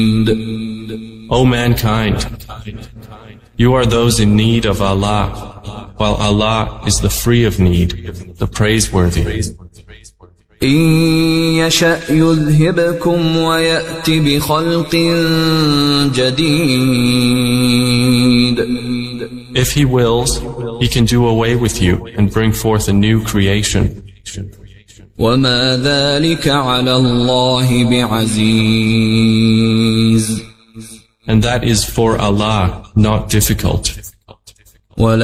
O mankind, you are those in need of Allah, while Allah is the free of need, the praiseworthy. إن يشأ يذهبكم ويأت بخلق جديد. If He wills, He can do away with you and bring forth a new creation. وما ذلك على الله بعزيز. And that is for Allah not difficult.